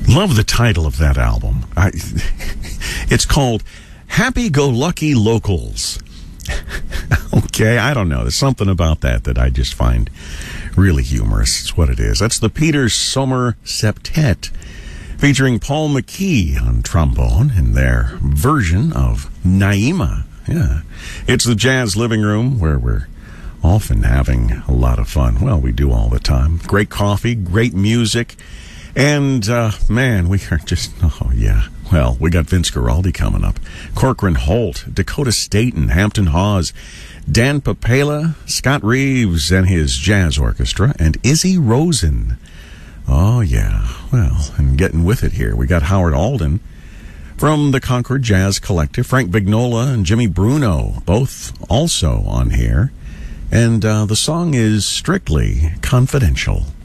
Love the title of that album. It's called Happy-Go-Lucky Locals. Okay, I don't know. There's something about that I just find really humorous. It's what it is. That's the Peter Sommer Septet, featuring Paul McKee on trombone in their version of Naima. Yeah, it's the Jazz Living Room where we're often having a lot of fun. Well, we do all the time. Great coffee, great music, and man, we are just, oh yeah. Well, we got Vince Guaraldi coming up, Corcoran Holt, Dakota Staten, Hampton Hawes, Dan Papela, Scott Reeves and his jazz orchestra, and Izzy Rosen. Oh yeah, well, and getting with it here, we got Howard Alden from the Concord Jazz Collective, Frank Vignola and Jimmy Bruno, both also on here. And the song is Strictly Confidential.